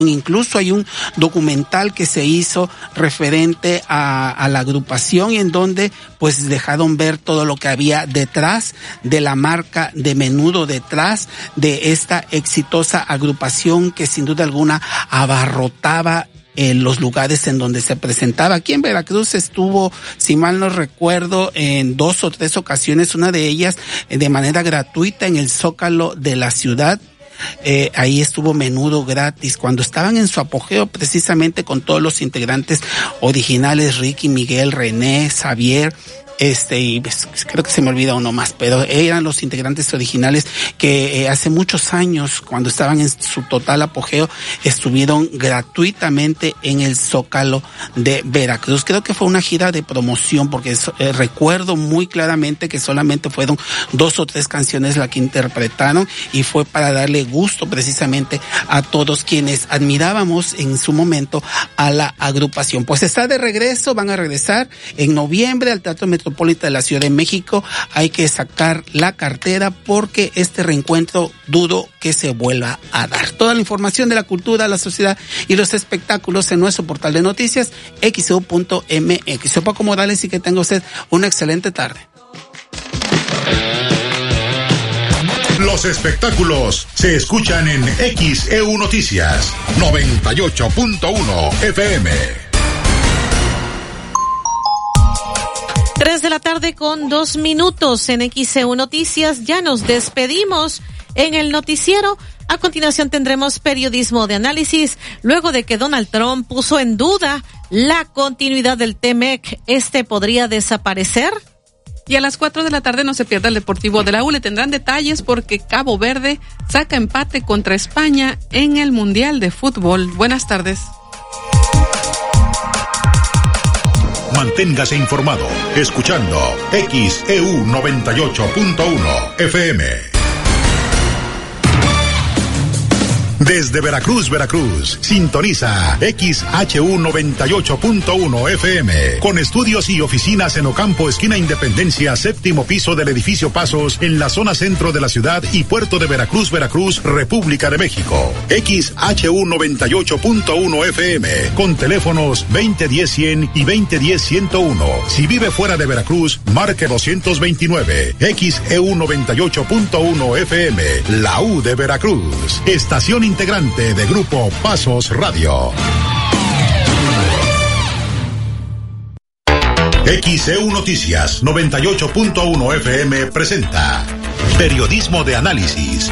Incluso hay un documental que se hizo referente a la agrupación, en donde pues dejaron ver todo lo que había detrás de la marca de Menudo, detrás de esta exitosa agrupación que sin duda alguna abarrotaba en los lugares en donde se presentaba. Aquí en Veracruz estuvo, si mal no recuerdo, en 2 o 3 ocasiones, una de ellas de manera gratuita en el Zócalo de la ciudad. Ahí estuvo Menudo gratis, cuando estaban en su apogeo, precisamente con todos los integrantes originales, Ricky, Miguel, René, Xavier, y pues, creo que se me olvida uno más, pero eran los integrantes originales que hace muchos años, cuando estaban en su total apogeo, estuvieron gratuitamente en el Zócalo de Veracruz. Creo que fue una gira de promoción, porque recuerdo muy claramente que solamente fueron 2 o 3 canciones las que interpretaron, y fue para darle gusto precisamente a todos quienes admirábamos en su momento a la agrupación. Pues está de regreso, van a regresar en noviembre al Teatro Metropolitano de la Ciudad de México. Hay que sacar la cartera porque este reencuentro dudo que se vuelva a dar. Toda la información de la cultura, la sociedad y los espectáculos en nuestro portal de noticias xeu.mx. Soy Paco Morales y que tenga usted una excelente tarde. Los espectáculos se escuchan en XEU Noticias 98.1 FM. 3 de la tarde con 2 minutos en XEU Noticias. Ya nos despedimos en el noticiero. A continuación tendremos periodismo de análisis. Luego de que Donald Trump puso en duda la continuidad del TMEC, ¿podría desaparecer? Y a las 4 de la tarde no se pierda el Deportivo de la U. Le tendrán detalles porque Cabo Verde saca empate contra España en el Mundial de Fútbol. Buenas tardes. Manténgase informado, escuchando XEU 98.1 FM. Desde Veracruz, sintoniza XHU 98.1 FM, con estudios y oficinas en Ocampo, esquina Independencia, 7º piso del edificio Pasos, en la zona centro de la ciudad y puerto de Veracruz, República de México. XHU 98.1 FM, con teléfonos 2010-100 y 2010-101. Si vive fuera de Veracruz, marque 229. XEU 98.1 FM, la U de Veracruz. Estación integrante de Grupo Pasos Radio. XEU Noticias 98.1 FM presenta Periodismo de Análisis.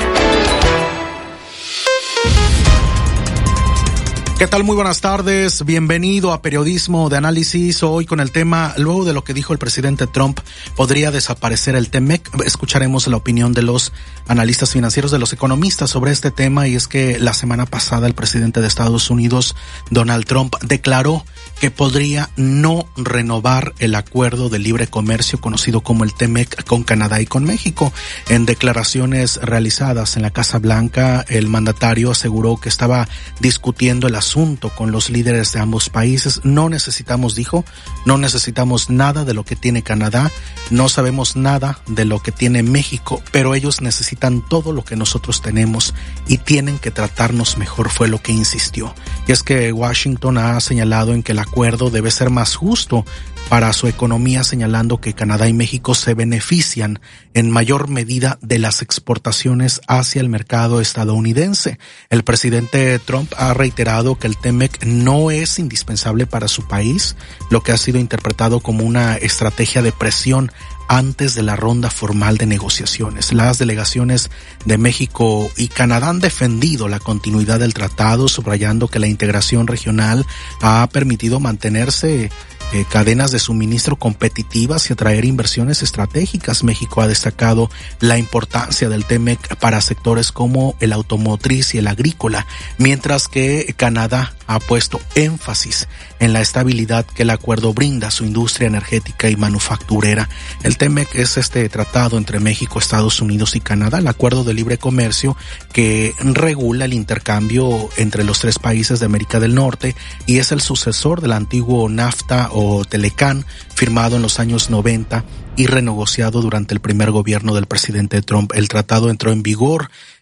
¿Qué tal? Muy buenas tardes. Bienvenido a Periodismo de Análisis. Hoy con el tema, luego de lo que dijo el presidente Trump, ¿podría desaparecer el TMEC? Escucharemos la opinión de los analistas financieros, de los economistas sobre este tema, y es que la semana pasada el presidente de Estados Unidos, Donald Trump, declaró que podría no renovar el acuerdo de libre comercio conocido como el TMEC con Canadá y con México. En declaraciones realizadas en la Casa Blanca, el mandatario aseguró que estaba discutiendo el asunto con los líderes de ambos países. No necesitamos, dijo, no necesitamos nada de lo que tiene Canadá, no sabemos nada de lo que tiene México, pero ellos necesitan todo lo que nosotros tenemos y tienen que tratarnos mejor, fue lo que insistió. Y es que Washington ha señalado en que el acuerdo debe ser más justo para su economía, señalando que Canadá y México se benefician en mayor medida de las exportaciones hacia el mercado estadounidense. El presidente Trump ha reiterado que el TMEC no es indispensable para su país, lo que ha sido interpretado como una estrategia de presión antes de la ronda formal de negociaciones. Las delegaciones de México y Canadá han defendido la continuidad del tratado, subrayando que la integración regional ha permitido mantenerse cadenas de suministro competitivas y atraer inversiones estratégicas. México ha destacado la importancia del TMEC para sectores como el automotriz y el agrícola, mientras que Canadá ha puesto énfasis en la estabilidad que el acuerdo brinda a su industria energética y manufacturera. El TMEC es este tratado entre México, Estados Unidos y Canadá, el acuerdo de libre comercio que regula el intercambio entre los tres países de América del Norte y es el sucesor del antiguo NAFTA o Telecán, firmado en los años 90 y renegociado durante el primer gobierno del presidente Trump. El tratado entró en vigor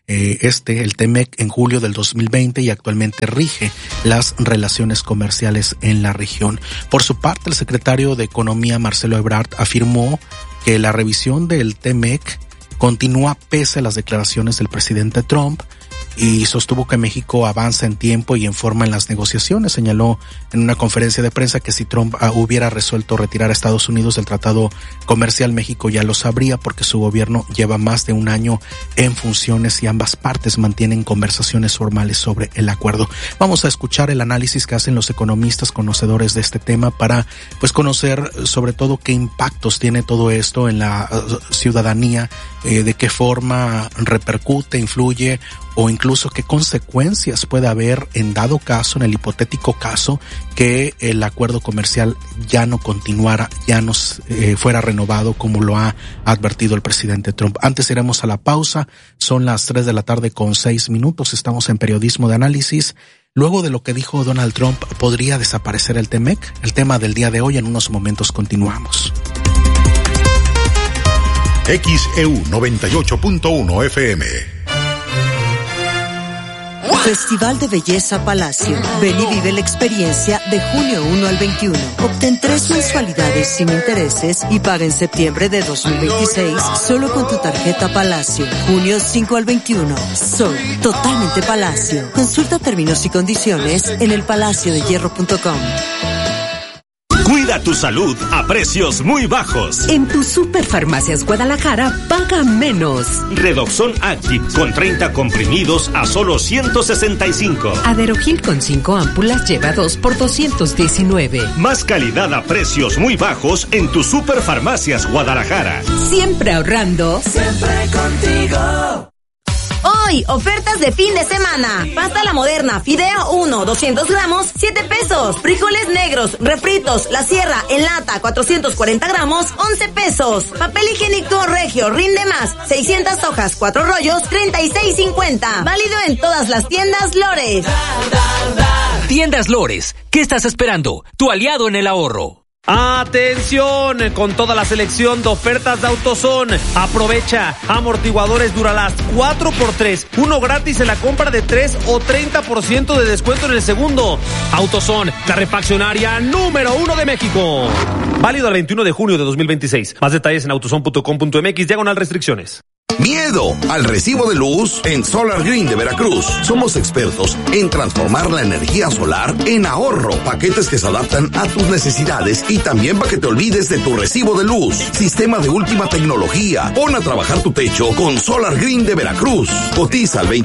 el TEMEC, en julio del 2020 y actualmente rige las relaciones comerciales en la región. Por su parte, el secretario de Economía, Marcelo Ebrard, afirmó que la revisión del TEMEC continúa pese a las declaraciones del presidente Trump y sostuvo que México avanza en tiempo y en forma en las negociaciones. Señaló en una conferencia de prensa que si Trump hubiera resuelto retirar a Estados Unidos del tratado comercial, México ya lo sabría porque su gobierno lleva más de un año en funciones y ambas partes mantienen conversaciones formales sobre el acuerdo. Vamos a escuchar el análisis que hacen los economistas conocedores de este tema para conocer sobre todo qué impactos tiene todo esto en la ciudadanía, de qué forma repercute, influye o incluso qué consecuencias puede haber en dado caso, en el hipotético caso, que el acuerdo comercial ya no continuara, ya no fuera renovado como lo ha advertido el presidente Trump. Antes iremos a la pausa, son las 3:06 p.m, estamos en Periodismo de Análisis. Luego de lo que dijo Donald Trump, ¿podría desaparecer el TEMEC? El tema del día de hoy, en unos momentos continuamos. XEU 98.1 FM. Festival de Belleza Palacio. Ven y vive la experiencia de junio 1 al 21. Obtén 3 mensualidades sin intereses y paga en septiembre de 2026 solo con tu tarjeta Palacio. Junio 5 al 21. Soy totalmente Palacio. Consulta términos y condiciones en elpalaciodehierro.com. Cuida tu salud a precios muy bajos. En tu Superfarmacias Guadalajara, paga menos. Redoxon Active con 30 comprimidos a solo 165. Aderogil con 5 ámpulas lleva 2 por 219. Más calidad a precios muy bajos en tu Superfarmacias Guadalajara. Siempre ahorrando. Siempre contigo. Hoy, ofertas de fin de semana. Pasta La Moderna, fideo 1, 200 gramos, 7 pesos. Frijoles negros, refritos, La Sierra, en lata, 440 gramos, 11 pesos. Papel higiénico Regio, rinde más, 600 hojas, 4 rollos, 36.50. Válido en todas las tiendas Lores. Tiendas Lores, ¿qué estás esperando? Tu aliado en el ahorro. ¡Atención! Con toda la selección de ofertas de AutoZone. Aprovecha amortiguadores Duralast 4x3, uno gratis en la compra de 3 o 30% de descuento en el segundo. AutoZone, la refaccionaria número 1 de México. Válido al 21 de junio de 2026. Más detalles en autozone.com.mx/restricciones. Miedo al recibo de luz. En Solar Green de Veracruz somos expertos en transformar la energía solar en ahorro. Paquetes que se adaptan a tus necesidades y también para que te olvides de tu recibo de luz. Sistema de última tecnología. Pon a trabajar tu techo con Solar Green de Veracruz. Cotiza al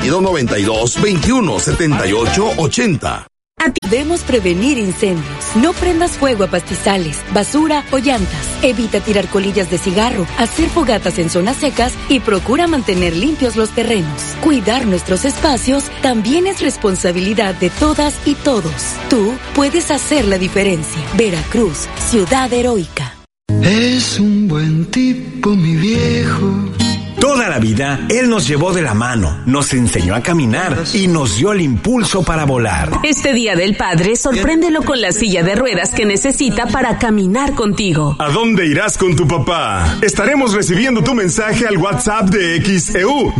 2292-2178-80. Debemos prevenir incendios. No prendas fuego a pastizales, basura o llantas. Evita tirar colillas de cigarro, hacer fogatas en zonas secas y procura mantener limpios los terrenos. Cuidar nuestros espacios también es responsabilidad de todas y todos. Tú puedes hacer la diferencia. Veracruz, ciudad heroica. Es un buen tipo, mi viejo. Toda la vida, él nos llevó de la mano, nos enseñó a caminar y nos dio el impulso para volar. Este Día del Padre, sorpréndelo con la silla de ruedas que necesita para caminar contigo. ¿A dónde irás con tu papá? Estaremos recibiendo tu mensaje al WhatsApp de XEU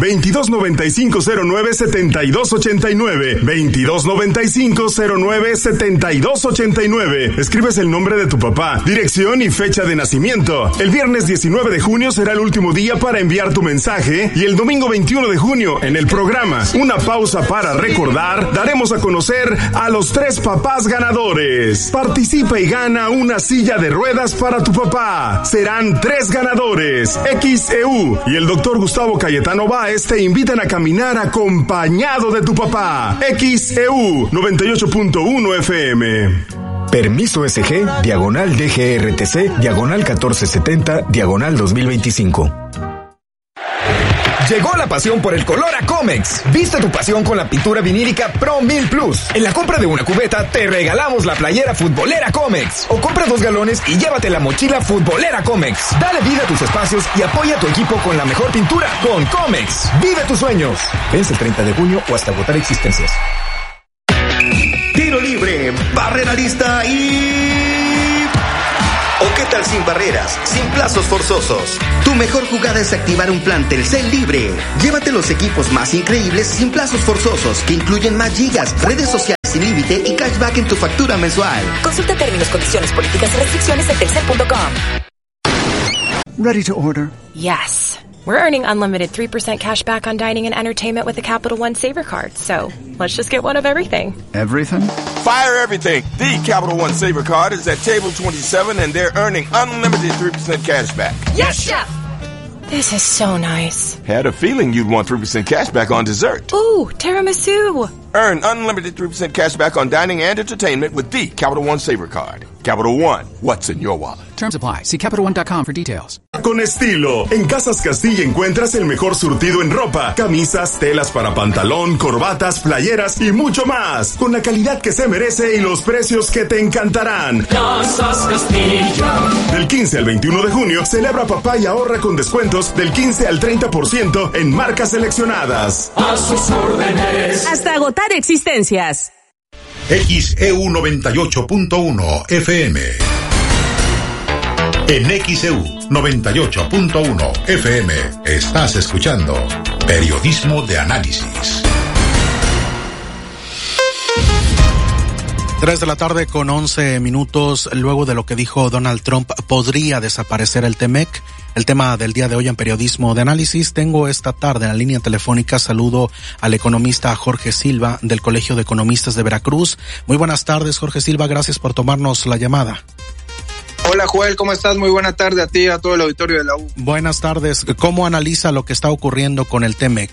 2295097289. 2295097289. Escribes el nombre de tu papá, dirección y fecha de nacimiento. El viernes 19 de junio será el último día para enviar tu mensaje y el domingo 21 de junio en el programa Una Pausa para Recordar daremos a conocer a los 3 papás ganadores. Participa y gana una silla de ruedas para tu papá. Serán 3 ganadores. XEU y el doctor Gustavo Cayetano Báez te invitan a caminar acompañado de tu papá. XEU 98.1 FM. Permiso SG, diagonal DGRTC, diagonal 1470, diagonal 2025. Llegó la pasión por el color a Comex. Viste tu pasión con la pintura vinílica Pro 1000 Plus. En la compra de una cubeta te regalamos la playera futbolera Comex. O compra 2 galones y llévate la mochila futbolera Comex. Dale vida a tus espacios y apoya a tu equipo con la mejor pintura con Comex. Vive tus sueños. Vence el 30 de junio o hasta agotar existencias. Tiro libre, barrera lista y... ¿O qué tal Mundial sin barreras, sin plazos forzosos. Tu mejor jugada es activar un plan Telcel libre. Llévate los equipos más increíbles sin plazos forzosos, que incluyen más gigas, redes sociales sin límite y cashback en tu factura mensual. Consulta términos, condiciones, políticas y restricciones en telcel.com. Ready to order? Yes. We're earning unlimited 3% cash back on dining and entertainment with the Capital One Saver Card, so let's just get one of everything. Everything? Fire everything. The Capital One Saver Card is at table 27 and they're earning unlimited 3% cash back. Yes, Chef! This is so nice. Had a feeling you'd want 3% cash back on dessert. Ooh, tiramisu. Earn unlimited 3% cash back on dining and entertainment with the Capital One Saver Card. Capital One, what's in your wallet? Terms apply. See CapitalOne.com for details. Con estilo, en Casas Castilla encuentras el mejor surtido en ropa, camisas, telas para pantalón, corbatas, playeras y mucho más. Con la calidad que se merece y los precios que te encantarán. Casas Castilla. Del 15 al 21 de junio, celebra papá y ahorra con descuentos del 15 al 30% en marcas seleccionadas. A sus órdenes. Hasta agotar existencias. XEU 98.1 FM. En XEU 98.1 FM estás escuchando Periodismo de Análisis. 3 de la tarde con 11 minutos. Luego de lo que dijo Donald Trump, podría desaparecer el TEMEC. El tema del día de hoy en Periodismo de Análisis. Tengo esta tarde en la línea telefónica, saludo al economista Jorge Silva del Colegio de Economistas de Veracruz. Muy buenas tardes, Jorge Silva, gracias por tomarnos la llamada. Hola Joel, ¿cómo estás? Muy buena tarde a ti y a todo el auditorio de la U. Buenas tardes. ¿Cómo analiza lo que está ocurriendo con el TEMEC?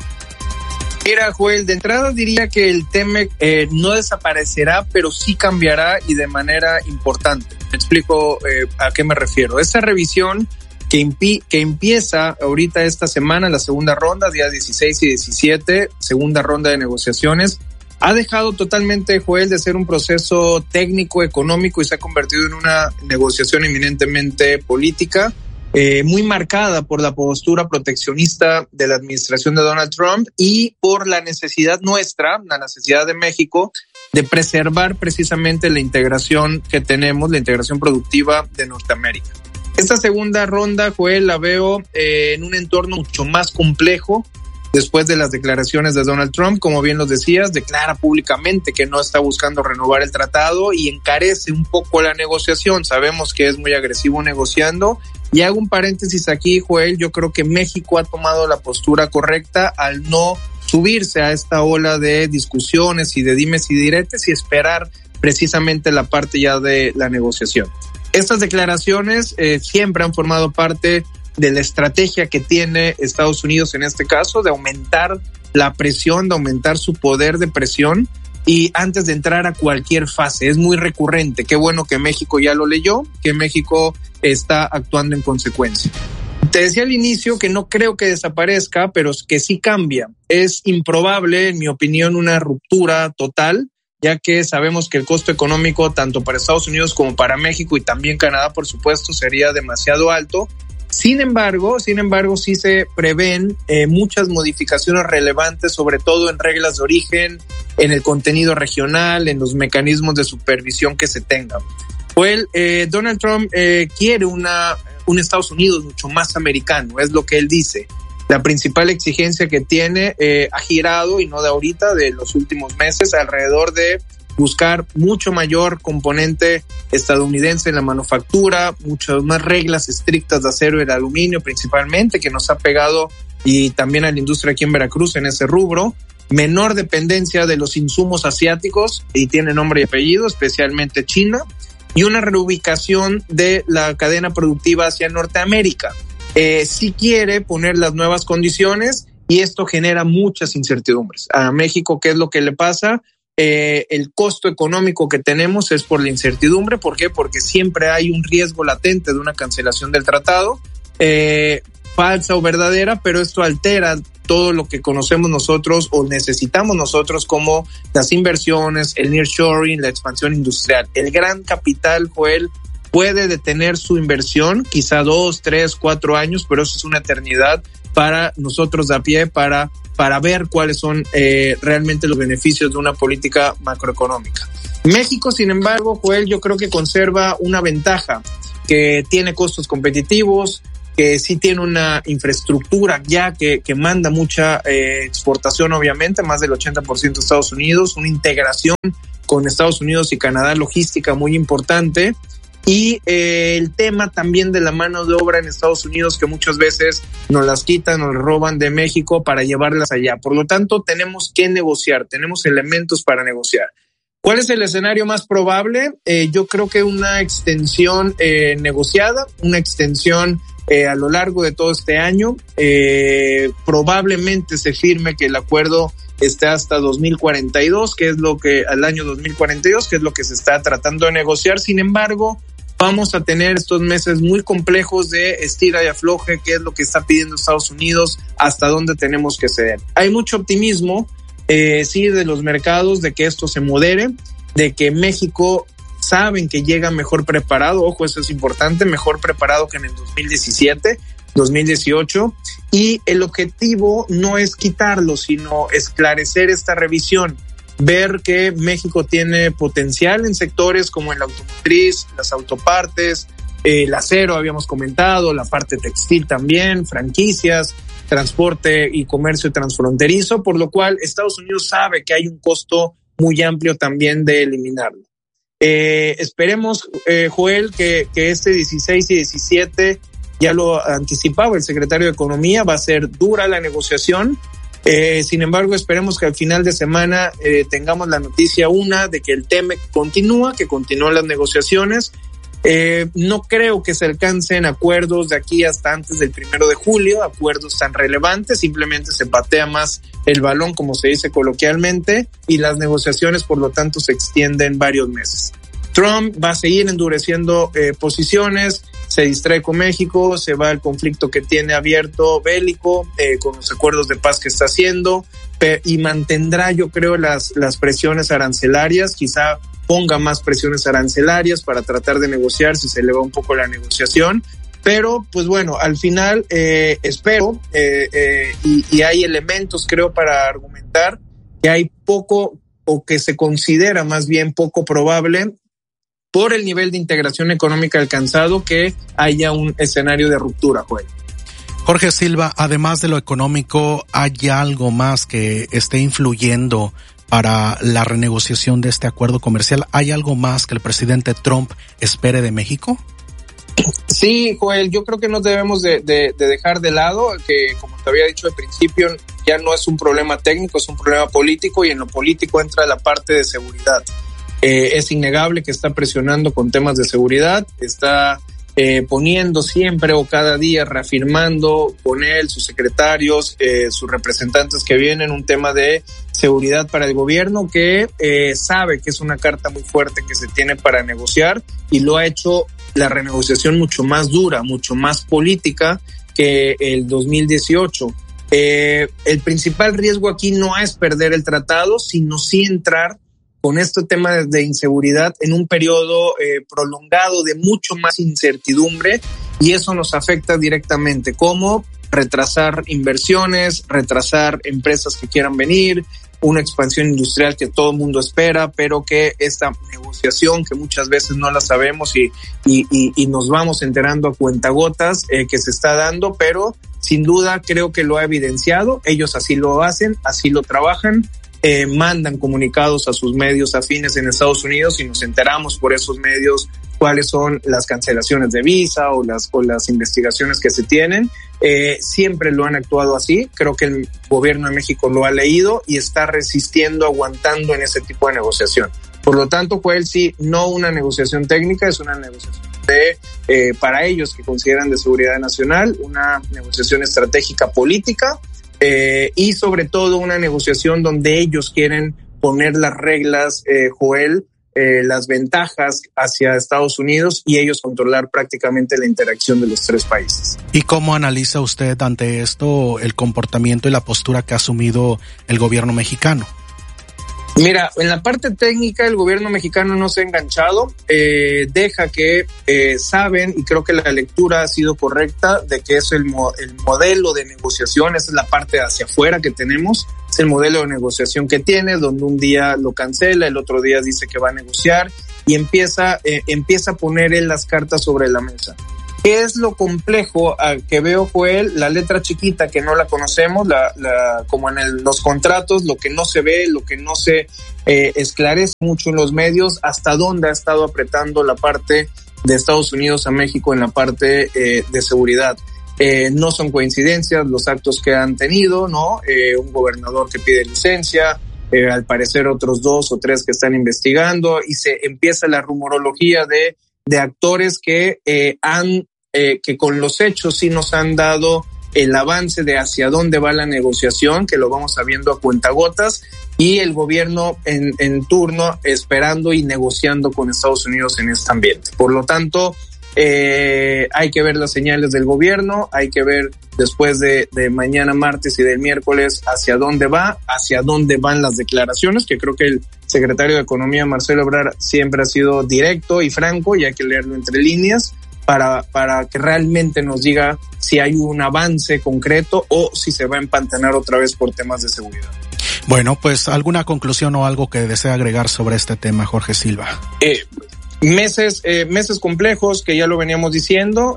Mira, Joel, de entrada diría que el TEMEC no desaparecerá, pero sí cambiará y de manera importante. Me explico a qué me refiero. Esta revisión que empieza ahorita esta semana, la segunda ronda, días 16 y 17, segunda ronda de negociaciones, ha dejado totalmente, Joel, de ser un proceso técnico, económico y se ha convertido en una negociación eminentemente política, muy marcada por la postura proteccionista de la administración de Donald Trump y por la necesidad nuestra, la necesidad de México, de preservar precisamente la integración que tenemos, la integración productiva de Norteamérica. Esta segunda ronda, Joel, la veo en un entorno mucho más complejo. Después de las declaraciones de Donald Trump, como bien lo decías, declara públicamente que no está buscando renovar el tratado y encarece un poco la negociación. Sabemos que es muy agresivo negociando. Y hago un paréntesis aquí, Joel, yo creo que México ha tomado la postura correcta al no subirse a esta ola de discusiones y de dimes y diretes y esperar precisamente la parte ya de la negociación. Estas declaraciones siempre han formado parte de la estrategia que tiene Estados Unidos en este caso, de aumentar la presión, de aumentar su poder de presión y antes de entrar a cualquier fase. Es muy recurrente. Qué bueno que México ya lo leyó, que México está actuando en consecuencia. Te decía al inicio que no creo que desaparezca, pero que sí cambia. Es improbable, en mi opinión, una ruptura total, ya que sabemos que el costo económico tanto para Estados Unidos como para México y también Canadá, por supuesto, sería demasiado alto. Sin embargo, sí se prevén muchas modificaciones relevantes, sobre todo en reglas de origen, en el contenido regional, en los mecanismos de supervisión que se tengan. Pues Donald Trump quiere un Estados Unidos mucho más americano, es lo que él dice. La principal exigencia que tiene ha girado, y no de ahorita, de los últimos meses, alrededor de buscar mucho mayor componente estadounidense en la manufactura, muchas más reglas estrictas de acero y el aluminio principalmente, que nos ha pegado, y también a la industria aquí en Veracruz en ese rubro, menor dependencia de los insumos asiáticos, y tiene nombre y apellido, especialmente China, y una reubicación de la cadena productiva hacia Norteamérica. Sí quiere poner las nuevas condiciones y esto genera muchas incertidumbres. A México, ¿qué es lo que le pasa? El costo económico que tenemos es por la incertidumbre. ¿Por qué? Porque siempre hay un riesgo latente de una cancelación del tratado, falsa o verdadera, pero esto altera todo lo que conocemos nosotros o necesitamos nosotros, como las inversiones, el nearshoring, la expansión industrial. El gran capital, Joel, puede detener su inversión, quizá 2, 3, 4 años, pero eso es una eternidad para nosotros de a pie, para ver cuáles son realmente los beneficios de una política macroeconómica. México, sin embargo, Joel, yo creo que conserva una ventaja. que tiene costos competitivos, que sí tiene una infraestructura ya que manda mucha exportación, obviamente, más del 80% de Estados Unidos, una integración con Estados Unidos y Canadá logística muy importante, y el tema también de la mano de obra en Estados Unidos, que muchas veces nos las quitan, nos roban de México para llevarlas allá. Por lo tanto, tenemos que negociar, tenemos elementos para negociar. ¿Cuál es el escenario más probable? Yo creo que una extensión negociada, una extensión a lo largo de todo este año. Probablemente se firme que el acuerdo esté hasta 2042, que es lo que al año 2042, que es lo que se está tratando de negociar. Sin embargo, vamos a tener estos meses muy complejos de estira y afloje, que es lo que está pidiendo Estados Unidos, hasta dónde tenemos que ceder. Hay mucho optimismo, sí, de los mercados, de que esto se modere, de que México saben que llega mejor preparado, ojo, eso es importante, mejor preparado que en el 2017, 2018, y el objetivo no es quitarlo, sino esclarecer esta revisión, ver que México tiene potencial en sectores como el automotriz, las autopartes, el acero habíamos comentado, la parte textil también, franquicias, transporte y comercio transfronterizo, por lo cual Estados Unidos sabe que hay un costo muy amplio también de eliminarlo. Esperemos, Joel, que este 16 y 17, ya lo anticipaba el secretario de Economía, va a ser dura la negociación. Sin embargo, esperemos que al final de semana tengamos la noticia de que el TEMEC continúa, que continúan las negociaciones. No creo que se alcancen acuerdos de aquí hasta antes del 1 de julio, acuerdos tan relevantes, simplemente se patea más el balón, como se dice coloquialmente, y las negociaciones, por lo tanto, se extienden varios meses. Trump va a seguir endureciendo posiciones, se distrae con México, se va al conflicto que tiene abierto bélico, con los acuerdos de paz que está haciendo, y mantendrá, yo creo, las presiones arancelarias, quizá ponga más presiones arancelarias para tratar de negociar si se eleva un poco la negociación, pero pues bueno, al final espero y hay elementos, creo, para argumentar que hay poco, o que se considera más bien poco probable, por el nivel de integración económica alcanzado, que haya un escenario de ruptura, Joel. Jorge Silva, además de lo económico, ¿hay algo más que esté influyendo para la renegociación de este acuerdo comercial? ¿Hay algo más que el presidente Trump espere de México? Sí, Joel, yo creo que no debemos de dejar de lado que, como te había dicho al principio, ya no es un problema técnico, es un problema político, y en lo político entra la parte de seguridad. Es innegable que está presionando con temas de seguridad, está poniendo siempre o cada día, reafirmando con él, sus secretarios, sus representantes que vienen, un tema de seguridad para el gobierno, que sabe que es una carta muy fuerte que se tiene para negociar, y lo ha hecho la renegociación mucho más dura, mucho más política que el 2018. El principal riesgo aquí no es perder el tratado, sino sí entrar con este tema de inseguridad en un periodo prolongado de mucho más incertidumbre, y eso nos afecta directamente, como retrasar inversiones, retrasar empresas que quieran venir, una expansión industrial que todo el mundo espera, pero que esta negociación, que muchas veces no la sabemos y nos vamos enterando a cuentagotas que se está dando, pero sin duda creo que lo ha evidenciado. Ellos así lo hacen, así lo trabajan. Mandan comunicados a sus medios afines en Estados Unidos, y nos enteramos por esos medios cuáles son las cancelaciones de visa o las investigaciones que se tienen. Siempre lo han actuado así. Creo que el gobierno de México lo ha leído y está resistiendo, aguantando en ese tipo de negociación. Por lo tanto, Joel, sí, no una negociación técnica, es una negociación para ellos, que consideran de seguridad nacional, una negociación estratégica política, y sobre todo una negociación donde ellos quieren poner las reglas, Joel, las ventajas hacia Estados Unidos, y ellos controlar prácticamente la interacción de los tres países. ¿Y cómo analiza usted ante esto el comportamiento y la postura que ha asumido el gobierno mexicano? Mira, en la parte técnica el gobierno mexicano no se ha enganchado, deja que saben, y creo que la lectura ha sido correcta, de que es el modelo de negociación, esa es la parte hacia afuera que tenemos, es el modelo de negociación que tiene, donde un día lo cancela, el otro día dice que va a negociar, y empieza a poner él las cartas sobre la mesa. ¿Qué es lo complejo que veo, Joel? La letra chiquita que no la conocemos, como en los contratos, lo que no se ve, lo que no se esclarece mucho en los medios, hasta dónde ha estado apretando la parte de Estados Unidos a México en la parte de seguridad. No son coincidencias los actos que han tenido, ¿no? Un gobernador que pide licencia, al parecer otros 2 o 3 que están investigando, y se empieza la rumorología de actores que que con los hechos sí nos han dado el avance de hacia dónde va la negociación, que lo vamos sabiendo a cuentagotas, y el gobierno en turno esperando y negociando con Estados Unidos en este ambiente. Por lo tanto, hay que ver las señales del gobierno, hay que ver después de mañana martes y del miércoles hacia dónde van las declaraciones, que creo que el secretario de Economía, Marcelo Ebrard, siempre ha sido directo y franco, y hay que leerlo entre líneas para que realmente nos diga si hay un avance concreto o si se va a empantanar otra vez por temas de seguridad. Bueno, pues alguna conclusión o algo que desea agregar sobre este tema, Jorge Silva. Meses complejos, que ya lo veníamos diciendo,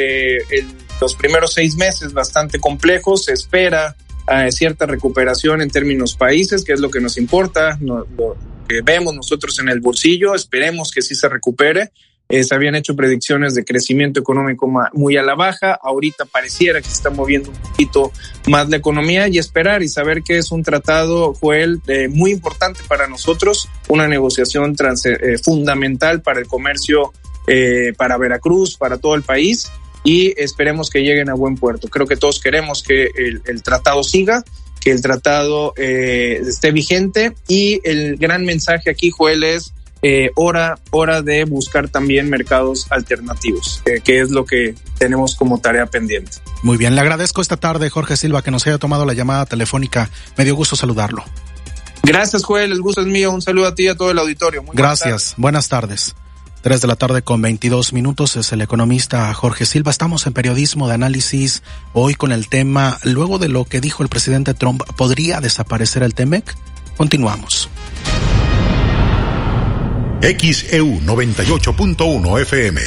los primeros 6 meses bastante complejos, se espera cierta recuperación en términos países, que es lo que nos importa, lo que vemos nosotros en el bolsillo, esperemos que sí se recupere. Se habían hecho predicciones de crecimiento económico muy a la baja, ahorita pareciera que se está moviendo un poquito más la economía, y esperar y saber que es un tratado, Joel, muy importante para nosotros, una negociación fundamental para el comercio, para Veracruz, para todo el país, y esperemos que lleguen a buen puerto. Creo que todos queremos que el tratado siga, que el tratado esté vigente, y el gran mensaje aquí, Joel, es hora de buscar también mercados alternativos, que es lo que tenemos como tarea pendiente. Muy bien, le agradezco esta tarde, Jorge Silva, que nos haya tomado la llamada telefónica. Me dio gusto saludarlo. Gracias, Joel, el gusto es mío. Un saludo a ti y a todo el auditorio. Gracias, buenas tardes. 3:22 p.m. es el economista Jorge Silva. Estamos en Periodismo de Análisis, hoy con el tema, luego de lo que dijo el presidente Trump, ¿podría desaparecer el TEMEC? Continuamos. XEU 98.1 FM.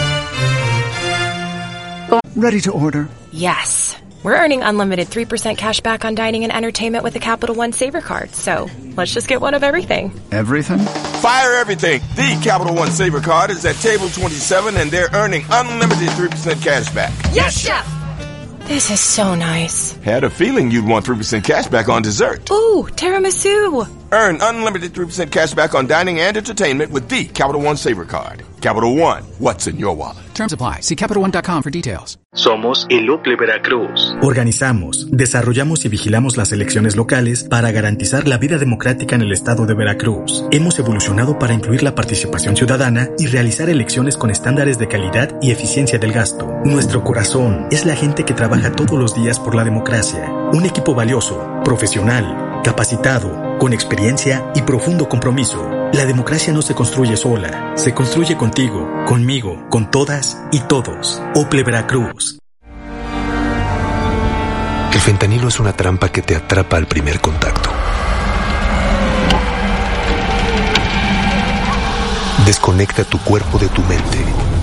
Ready to order. Yes. We're earning unlimited 3% cash back on dining and entertainment with the Capital One Saver Card. So let's just get one of everything. Everything? Fire everything. The Capital One Saver Card is at table 27 and they're earning unlimited 3% cash back. Yes, Chef! This is so nice. Had a feeling you'd want 3% cash back on dessert. Ooh, tiramisu. Earn unlimited 3% cash back on dining and entertainment with the Capital One Saver Card. Capital One, what's in your wallet? Terms apply. See CapitalOne.com for details. Somos el UCLE Veracruz. Organizamos, desarrollamos y vigilamos las elecciones locales para garantizar la vida democrática en el estado de Veracruz. Hemos evolucionado para incluir la participación ciudadana y realizar elecciones con estándares de calidad y eficiencia del gasto. Nuestro corazón es la gente que trabaja todos los días por la democracia. Un equipo valioso, profesional, capacitado, con experiencia y profundo compromiso. La democracia no se construye sola, se construye contigo, conmigo, con todas y todos. OPLE Veracruz. El fentanilo es una trampa que te atrapa al primer contacto. Desconecta tu cuerpo de tu mente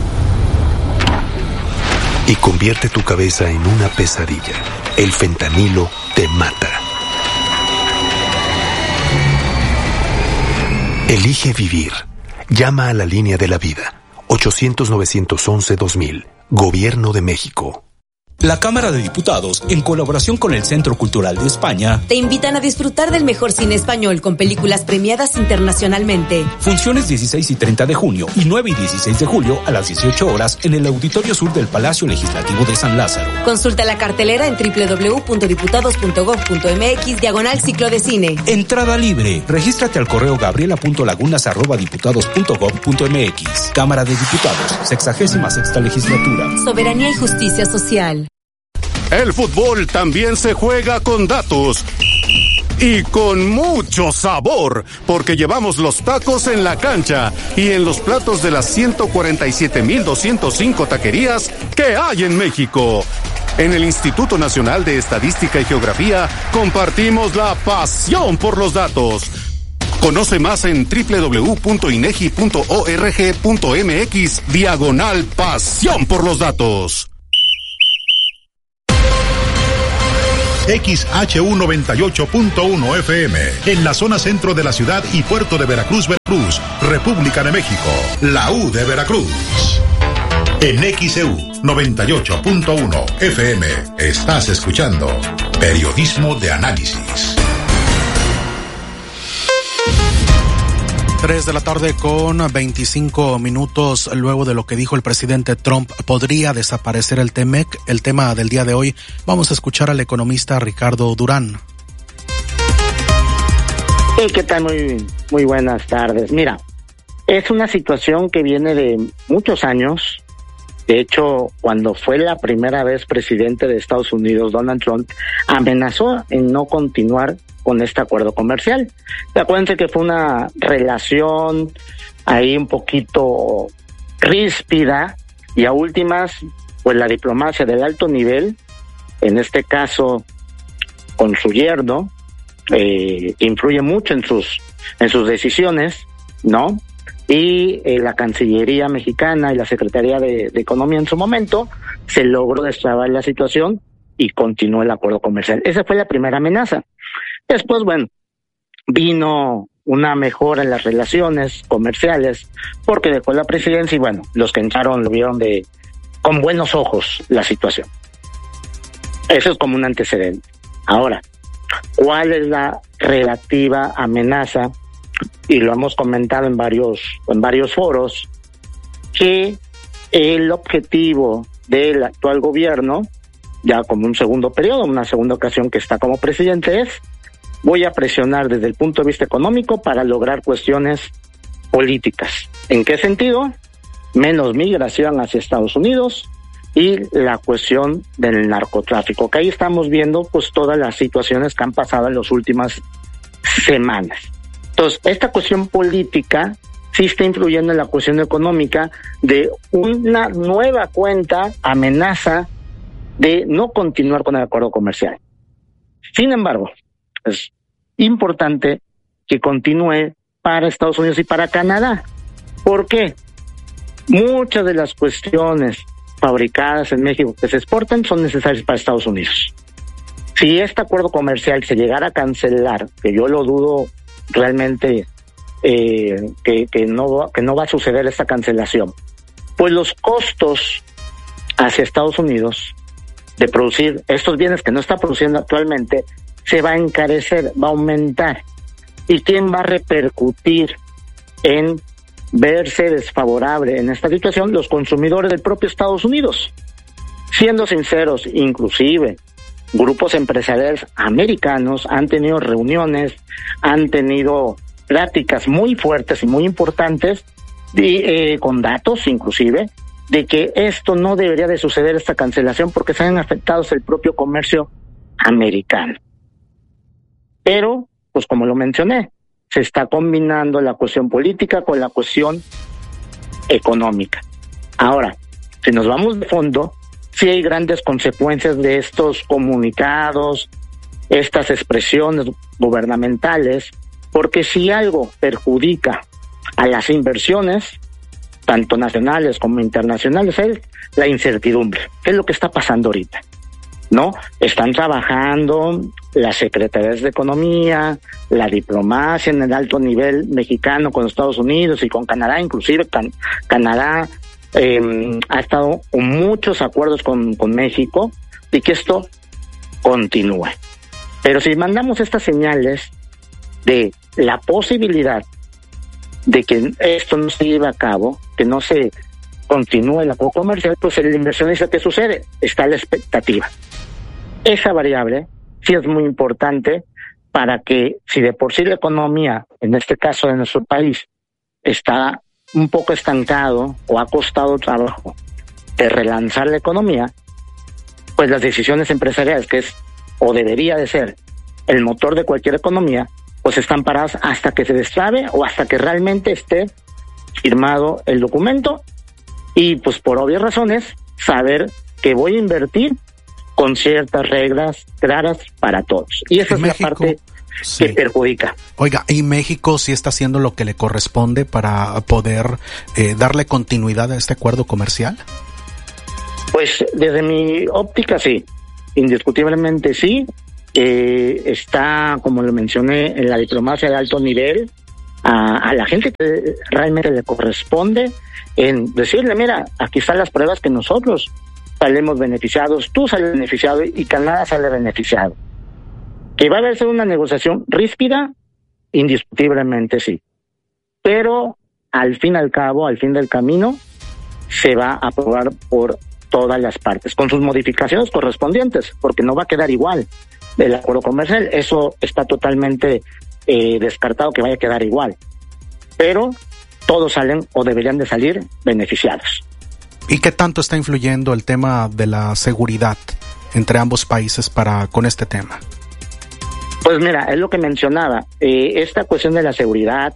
y convierte tu cabeza en una pesadilla. El fentanilo te mata. Elige vivir. Llama a la línea de la vida. 800-911-2000. Gobierno de México. La Cámara de Diputados, en colaboración con el Centro Cultural de España, te invitan a disfrutar del mejor cine español con películas premiadas internacionalmente. Funciones 16 y 30 de junio y 9 y 16 de julio a las 18 horas en el Auditorio Sur del Palacio Legislativo de San Lázaro. Consulta la cartelera en www.diputados.gov.mx/ciclo de cine. Entrada libre. Regístrate al correo gabriela.lagunas@diputados.gov.mx. Cámara de Diputados, 66ª Legislatura. Soberanía y justicia social. El fútbol también se juega con datos y con mucho sabor, porque llevamos los tacos en la cancha y en los platos de las 147,205 taquerías que hay en México. En el Instituto Nacional de Estadística y Geografía compartimos la pasión por los datos. Conoce más en www.inegi.org.mx/pasión por los datos. XHU98.1 FM, en la zona centro de la ciudad y puerto de Veracruz, Veracruz, República de México, la U de Veracruz. En XEU 98.1 FM, estás escuchando Periodismo de Análisis. 3 de la tarde con 25 minutos. Luego de lo que dijo el presidente Trump, podría desaparecer el TEMEC. El tema del día de hoy, vamos a escuchar al economista Ricardo Durán. Sí, ¿qué tal? Muy buenas tardes. Mira, es una situación que viene de muchos años. De hecho, cuando fue la primera vez presidente de Estados Unidos, Donald Trump amenazó en no continuar con este acuerdo comercial. Acuérdense que fue una relación ahí un poquito ríspida y a últimas, pues la diplomacia del alto nivel, en este caso con su yerno, influye mucho en sus decisiones, ¿no? Y la Cancillería mexicana y la Secretaría de Economía en su momento se logró destrabar la situación y continuó el acuerdo comercial. Esa fue la primera amenaza. Después, bueno, vino una mejora en las relaciones comerciales porque dejó la presidencia y bueno, los que entraron lo vieron con buenos ojos la situación. Eso es como un antecedente. Ahora, ¿cuál es la relativa amenaza? Y lo hemos comentado en varios foros, que el objetivo del actual gobierno, ya como un segundo periodo, una segunda ocasión que está como presidente, es: voy a presionar desde el punto de vista económico para lograr cuestiones políticas. ¿En qué sentido? Menos migración hacia Estados Unidos y la cuestión del narcotráfico, que ahí estamos viendo pues todas las situaciones que han pasado en las últimas semanas. Entonces, esta cuestión política sí está influyendo en la cuestión económica de una nueva amenaza de no continuar con el acuerdo comercial. Sin embargo, es importante que continúe para Estados Unidos y para Canadá. ¿Por qué? Muchas de las cuestiones fabricadas en México que se exportan son necesarias para Estados Unidos. Si este acuerdo comercial se llegara a cancelar, que yo lo dudo realmente, que no va a suceder esta cancelación, pues los costos hacia Estados Unidos de producir estos bienes que no está produciendo actualmente se va a encarecer, va a aumentar. ¿Y quién va a repercutir en verse desfavorable en esta situación? Los consumidores del propio Estados Unidos. Siendo sinceros, inclusive grupos empresariales americanos han tenido reuniones, han tenido pláticas muy fuertes y muy importantes, con datos inclusive, de que esto no debería de suceder, esta cancelación, porque se han afectado el propio comercio americano. Pero, pues como lo mencioné, se está combinando la cuestión política con la cuestión económica. Ahora, si nos vamos de fondo, sí hay grandes consecuencias de estos comunicados, estas expresiones gubernamentales, porque si algo perjudica a las inversiones, tanto nacionales como internacionales, es la incertidumbre. ¿Qué es lo que está pasando ahorita? ¿No? Están trabajando las secretarías de Economía, la diplomacia en el alto nivel mexicano con Estados Unidos y con Canadá, inclusive Canadá ha estado con muchos acuerdos con México, y que esto continúe. Pero si mandamos estas señales de la posibilidad de que esto no se lleve a cabo, que no se continúe el acuerdo comercial, pues el inversionista, ¿qué sucede? Está la expectativa. Esa variable sí es muy importante para que, si de por sí la economía, en este caso de nuestro país, está un poco estancado o ha costado trabajo de relanzar la economía, pues las decisiones empresariales, que es o debería de ser el motor de cualquier economía, pues están paradas hasta que se destrabe o hasta que realmente esté firmado el documento, y pues por obvias razones saber que voy a invertir con ciertas reglas claras para todos. Y esa es la parte que perjudica. Oiga, ¿y México sí está haciendo lo que le corresponde para poder darle continuidad a este acuerdo comercial? Pues desde mi óptica sí, indiscutiblemente sí. Está, como lo mencioné, en la diplomacia de alto nivel, a la gente que realmente le corresponde en decirle, mira, aquí están las pruebas que nosotros salimos beneficiados, tú sales beneficiado y Canadá sale beneficiado. Que va a haber una negociación ríspida, indiscutiblemente sí. Pero al fin y al cabo, al fin del camino, se va a aprobar por todas las partes, con sus modificaciones correspondientes, porque no va a quedar igual el acuerdo comercial. Eso está totalmente descartado que vaya a quedar igual. Pero todos salen o deberían de salir beneficiados. ¿Y qué tanto está influyendo el tema de la seguridad entre ambos países con este tema? Pues mira, es lo que mencionaba, esta cuestión de la seguridad,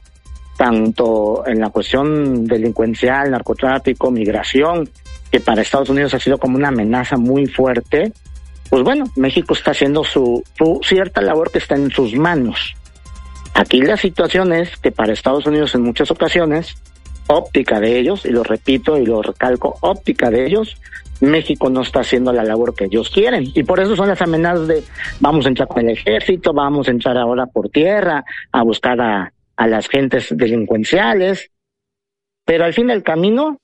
tanto en la cuestión delincuencial, narcotráfico, migración, que para Estados Unidos ha sido como una amenaza muy fuerte, pues bueno, México está haciendo su cierta labor que está en sus manos. Aquí la situación es que para Estados Unidos en muchas ocasiones, óptica de ellos, y lo repito y lo recalco, óptica de ellos, México no está haciendo la labor que ellos quieren. Y por eso son las amenazas de vamos a entrar con el ejército, vamos a entrar ahora por tierra, a buscar a las gentes delincuenciales. Pero al fin del camino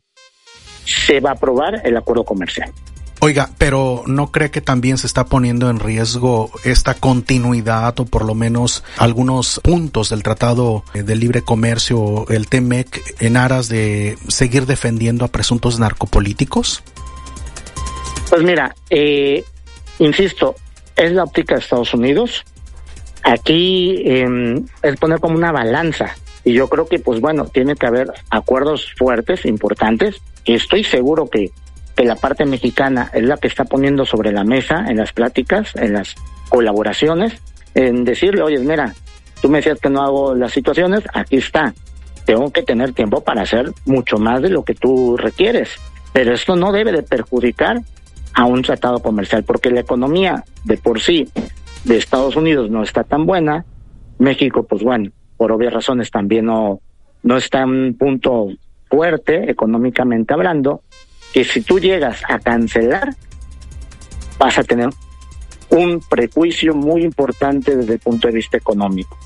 se va a aprobar el acuerdo comercial. Oiga, pero ¿no cree que también se está poniendo en riesgo esta continuidad o por lo menos algunos puntos del Tratado de Libre Comercio, el TEMEC, en aras de seguir defendiendo a presuntos narcopolíticos? Pues mira, insisto, es la óptica de Estados Unidos. Aquí es poner como una balanza. Y yo creo que, pues bueno, tiene que haber acuerdos fuertes, importantes. Y estoy seguro que la parte mexicana es la que está poniendo sobre la mesa en las pláticas, en las colaboraciones, en decirle, oye, mira, tú me decías que no hago las situaciones, aquí está. Tengo que tener tiempo para hacer mucho más de lo que tú requieres. Pero esto no debe de perjudicar a un tratado comercial, porque la economía de por sí de Estados Unidos no está tan buena. México, pues bueno, por obvias razones también no está en un punto fuerte económicamente hablando, que si tú llegas a cancelar, vas a tener un prejuicio muy importante desde el punto de vista económico.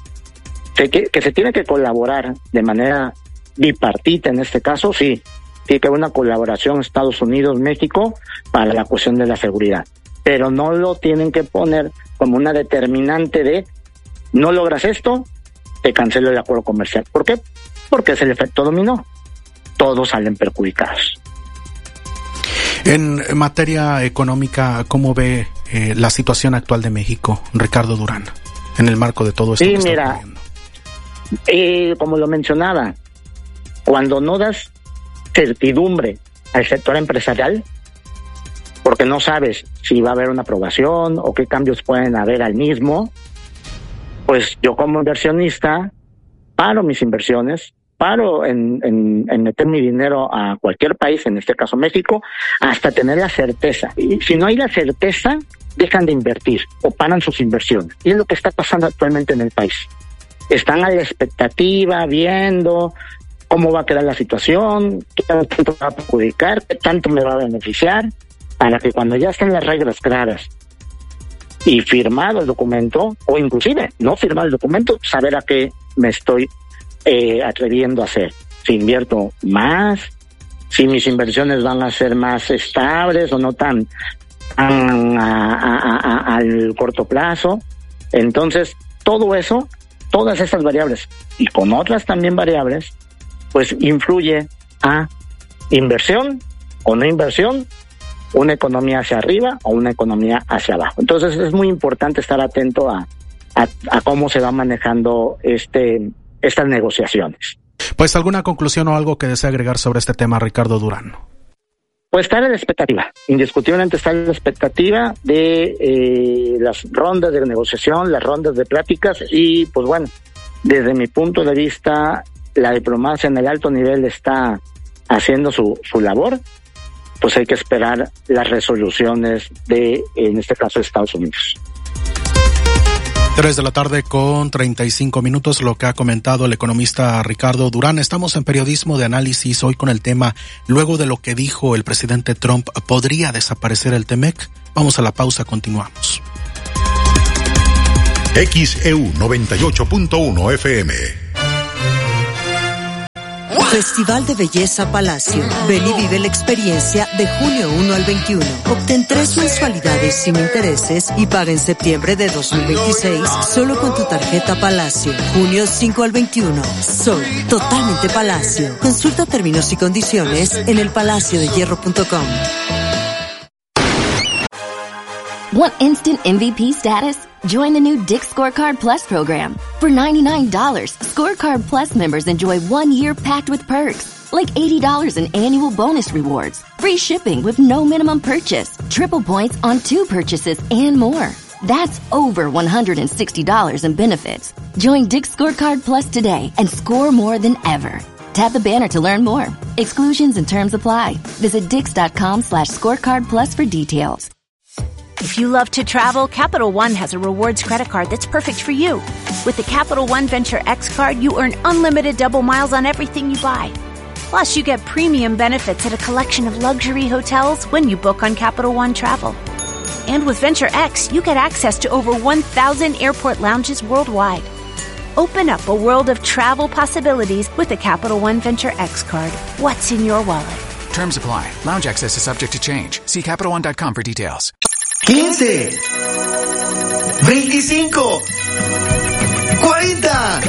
Que se tiene que colaborar de manera bipartita en este caso, sí. Tiene que haber una colaboración Estados Unidos-México para la cuestión de la seguridad. Pero no lo tienen que poner como una determinante de no logras esto, te cancelo el acuerdo comercial. ¿Por qué? Porque es el efecto dominó. Todos salen perjudicados. En materia económica, ¿cómo ve la situación actual de México, Ricardo Durán, en el marco de todo esto que está ocurriendo? Como lo mencionaba, cuando no das certidumbre al sector empresarial, porque no sabes si va a haber una aprobación o qué cambios pueden haber al mismo, pues yo como inversionista paro mis inversiones, paro en meter mi dinero a cualquier país, en este caso México, hasta tener la certeza. Y si no hay la certeza, dejan de invertir o paran sus inversiones. Y es lo que está pasando actualmente en el país. Están a la expectativa, viendo cómo va a quedar la situación, qué tanto me va a perjudicar, qué tanto me va a beneficiar, para que cuando ya estén las reglas claras y firmado el documento, o inclusive no firmado el documento, saber a qué me estoy atreviendo a hacer. Si invierto más, si mis inversiones van a ser más estables o no tan al corto plazo. Entonces, todo eso, todas esas variables, y con otras también variables, pues influye a inversión o no inversión, una economía hacia arriba o una economía hacia abajo. Entonces es muy importante estar atento a cómo se va manejando estas negociaciones. Pues alguna conclusión o algo que desea agregar sobre este tema, Ricardo Durán. Pues estar en la expectativa, indiscutiblemente estar en la expectativa de las rondas de negociación, las rondas de pláticas y pues bueno, desde mi punto de vista la diplomacia en el alto nivel está haciendo su labor, pues hay que esperar las resoluciones de, en este caso, Estados Unidos. 3:35 lo que ha comentado el economista Ricardo Durán. Estamos en Periodismo de Análisis hoy con el tema, luego de lo que dijo el presidente Trump, ¿podría desaparecer el TEMEC? Vamos a la pausa, continuamos. XEU 98.1 FM. Festival de Belleza Palacio. Ven y vive la experiencia de junio 1 al 21. Obtén 3 mensualidades sin intereses y paga en septiembre de 2026 solo con tu tarjeta Palacio. Junio 5 al 21. Soy totalmente Palacio. Consulta términos y condiciones en elpalaciodehierro.com. Want instant MVP status? Join the new Dick's Scorecard Plus program. For $99, Scorecard Plus members enjoy 1 year packed with perks, like $80 in annual bonus rewards, free shipping with no minimum purchase, triple points on 2 purchases, and more. That's over $160 in benefits. Join Dick's Scorecard Plus today and score more than ever. Tap the banner to learn more. Exclusions and terms apply. Visit dix.com/scorecard plus for details. If you love to travel, Capital One has a rewards credit card that's perfect for you. With the Capital One Venture X card, you earn unlimited double miles on everything you buy. Plus, you get premium benefits at a collection of luxury hotels when you book on Capital One Travel. And with Venture X, you get access to over 1,000 airport lounges worldwide. Open up a world of travel possibilities with the Capital One Venture X card. What's in your wallet? Terms apply. Lounge access is subject to change. See CapitalOne.com for details. 15, 25, 40.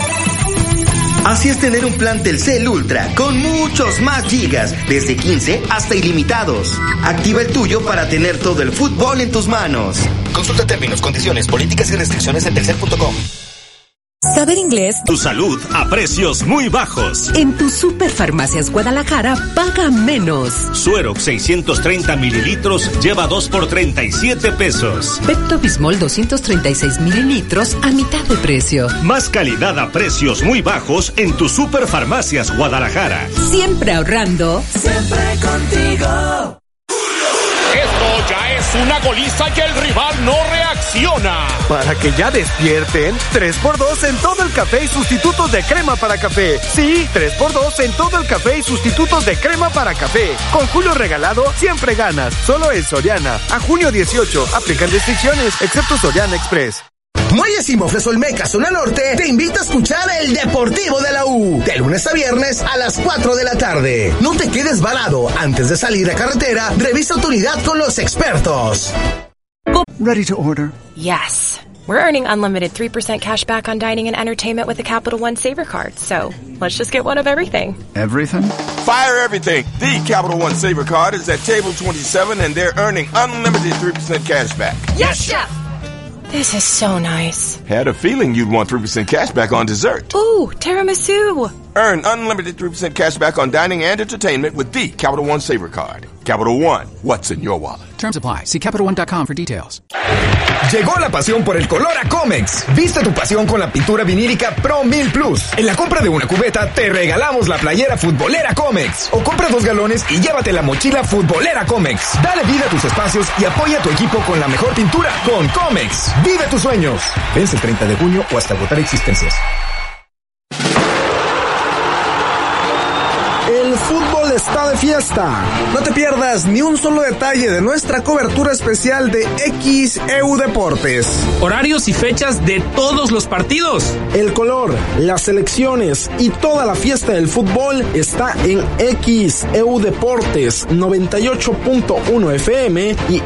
Así es tener un plan Telcel Ultra con muchos más gigas, desde 15 hasta ilimitados. Activa el tuyo para tener todo el fútbol en tus manos. Consulta términos, condiciones, políticas y restricciones en telcel.com. Saber inglés. Tu salud a precios muy bajos. En tu Superfarmacias Guadalajara paga menos. Suerox 630 mililitros lleva 2 por 37 pesos. Pepto-Bismol 236 mililitros a mitad de precio. Más calidad a precios muy bajos en tu Superfarmacias Guadalajara. Siempre ahorrando. Siempre contigo. Esto ya es una goliza y el rival no reacciona. Para que ya despierten, 3x2 en todo el café y sustitutos de crema para café. Sí, 3x2 en todo el café y sustitutos de crema para café. Con julio regalado, siempre ganas. Solo en Soriana. A junio 18. Aplican restricciones, excepto Soriana Express. Muelles y Mofles Olmeca, zona norte, te invita a escuchar el Deportivo de la U. De lunes a viernes a las 4 de la tarde. No te quedes varado. Antes de salir a carretera, revisa tu unidad con los expertos. Ready to order. Yes. We're earning unlimited 3% cash back on dining and entertainment with the Capital One Saver Card. So let's just get one of everything. Everything? Fire everything. The Capital One Saver Card is at table 27 and they're earning unlimited 3% cash back. Yes, Chef! This is so nice. Had a feeling you'd want 3% cash back on dessert. Ooh, tiramisu. Earn unlimited 3% cash back on dining and entertainment with the Capital One Saver Card. Capital One, what's in your wallet? Terms apply. See CapitalOne.com for details. Llegó la pasión por el color a Comex. Viste tu pasión con la pintura vinílica Pro 1000 Plus. En la compra de una cubeta, te regalamos la playera futbolera Comex. O compra 2 galones y llévate la mochila futbolera Comex. Dale vida a tus espacios y apoya a tu equipo con la mejor pintura con Comex. Vive tus sueños. Vence el 30 de junio o hasta agotar existencias. El fútbol está de fiesta. No te pierdas ni un solo detalle de nuestra cobertura especial de XEU Deportes. Horarios y fechas de todos los partidos. El color, las selecciones y toda la fiesta del fútbol está en XEU Deportes 98.1 FM y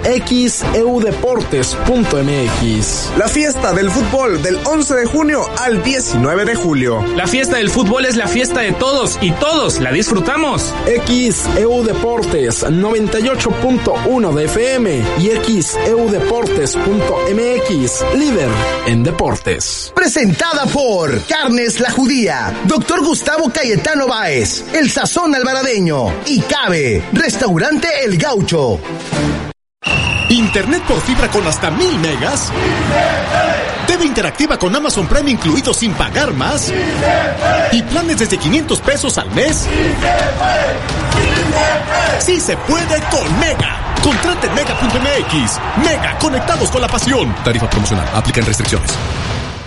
xeudeportes.mx. La fiesta del fútbol del 11 de junio al 19 de julio. La fiesta del fútbol es la fiesta de todos y todos la disfrutamos. XEU Deportes 98.1 de FM y xeudeportes.mx, líder en deportes. Presentada por Carnes La Judía, Dr. Gustavo Cayetano Báez, El Sazón Alvaradeño y Cabe, Restaurante El Gaucho. Internet por fibra con hasta 1000 megas. TV interactiva con Amazon Prime incluido sin pagar más. Y planes desde 500 pesos al mes. Sí se puede con Mega. Contrate en mega.mx. Mega, conectados con la pasión. Tarifa promocional. Aplican restricciones.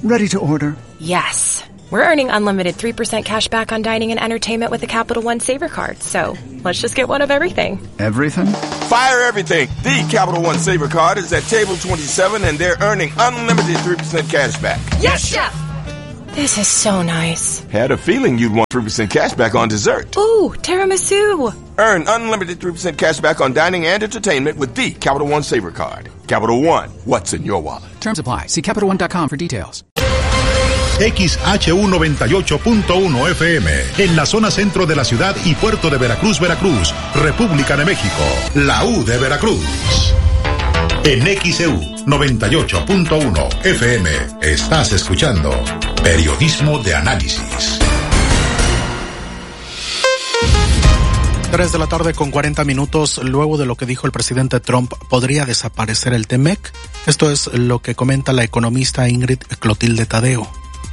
Ready to order. Yes. We're earning unlimited 3% cash back on dining and entertainment with the Capital One Saver Card. So let's just get one of everything. Everything? Fire everything. The Capital One Saver Card is at table 27 and they're earning unlimited 3% cash back. Yes, Chef! This is so nice. Had a feeling you'd want 3% cash back on dessert. Ooh, tiramisu. Earn unlimited 3% cash back on dining and entertainment with the Capital One Saver Card. Capital One, what's in your wallet? Terms apply. See CapitalOne.com for details. XHU 98.1 FM, en la zona centro de la ciudad y puerto de Veracruz, Veracruz, República de México, la U de Veracruz. En XEU 98.1 FM, estás escuchando Periodismo de Análisis. 3 de la tarde con 40 minutos, luego de lo que dijo el presidente Trump, ¿podría desaparecer el TEMEC? Esto es lo que comenta la economista Ingrid Clotilde Tadeo.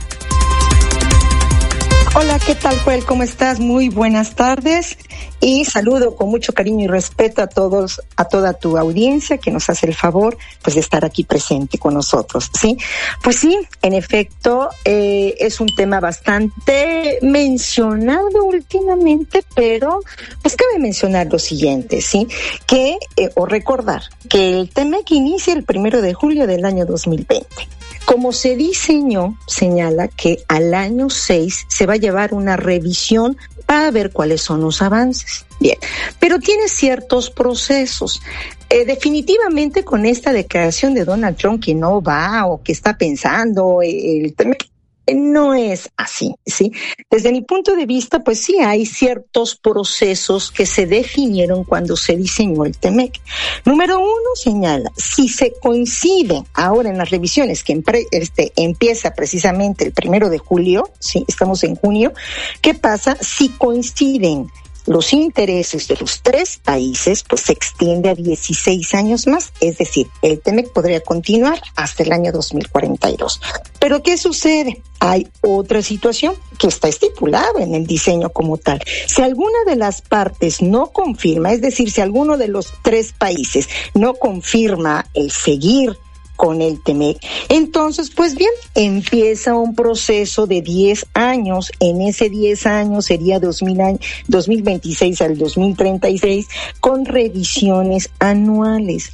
Hola, ¿qué tal, Joel? ¿Cómo estás? Muy buenas tardes y saludo con mucho cariño y respeto a todos, a toda tu audiencia que nos hace el favor pues de estar aquí presente con nosotros, ¿sí? Pues sí, en efecto, es un tema bastante mencionado últimamente, pero pues cabe mencionar lo siguiente, ¿sí? Que, o recordar que el TEMEC inicia el 1 de julio del año 2020. Como se diseñó, señala que al año 6 se va a llevar una revisión para ver cuáles son los avances. Bien, pero tiene ciertos procesos. Definitivamente con esta declaración de Donald Trump que no va o que está pensando el tema, no es así, ¿sí? Desde mi punto de vista, pues sí hay ciertos procesos que se definieron cuando se diseñó el TEMEC. Número 1, señala, si se coincide ahora en las revisiones que empieza precisamente el 1 de julio, sí, estamos en junio, ¿qué pasa? Si coinciden los intereses de los 3 países, pues se extiende a 16 años más, es decir, el TEMEC podría continuar hasta el año 2042. Pero ¿qué sucede? Hay otra situación que está estipulada en el diseño como tal. Si alguna de las partes no confirma, es decir, si alguno de los 3 países no confirma el seguir con el TEMEC, entonces, pues bien, empieza un proceso de 10 años. En ese 10 años sería 2026 al 2036, con revisiones anuales.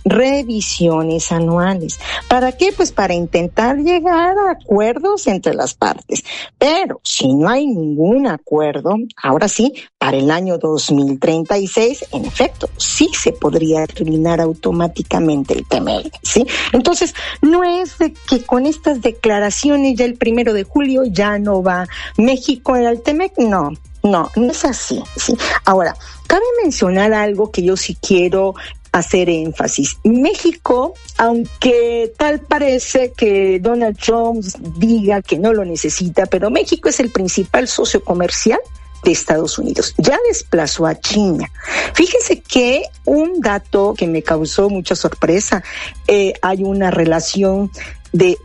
¿Para qué? Pues para intentar llegar a acuerdos entre las partes. Pero si no hay ningún acuerdo, ahora sí, para el año 2036, en efecto, sí se podría terminar automáticamente el TEMEC, ¿sí? Entonces, no es de que con estas declaraciones ya el 1 de julio ya no va México al TEMEC, no es así, ¿sí? Ahora, cabe mencionar algo que yo sí quiero hacer énfasis. México, aunque tal parece que Donald Trump diga que no lo necesita, pero México es el principal socio comercial de Estados Unidos. Ya desplazó a China. Fíjense que un dato que me causó mucha sorpresa, hay una relación de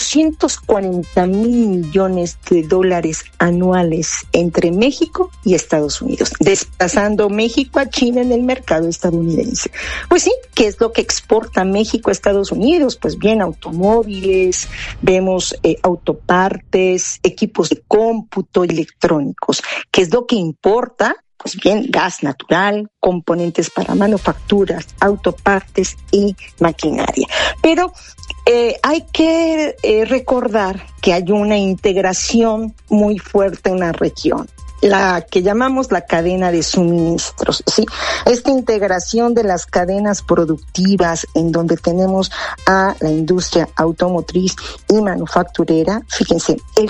840 mil millones de dólares anuales entre México y Estados Unidos, desplazando México a China en el mercado estadounidense. Pues sí, ¿qué es lo que exporta México a Estados Unidos? Pues bien, automóviles, vemos autopartes, equipos de cómputo, electrónicos. ¿Qué es lo que importa? Pues bien, gas natural, componentes para manufacturas, autopartes y maquinaria. Pero hay que recordar que hay una integración muy fuerte en la región, la que llamamos la cadena de suministros, ¿sí? Esta integración de las cadenas productivas en donde tenemos a la industria automotriz y manufacturera. Fíjense, el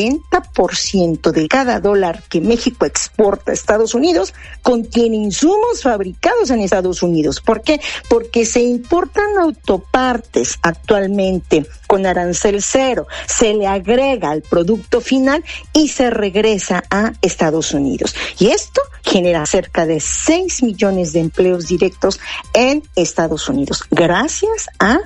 40% de cada dólar que México exporta a Estados Unidos contiene insumos fabricados en Estados Unidos. ¿Por qué? Porque se importan autopartes actualmente con arancel cero, se le agrega al producto final y se regresa a Estados Unidos. Y esto genera cerca de 6 millones de empleos directos en Estados Unidos, gracias a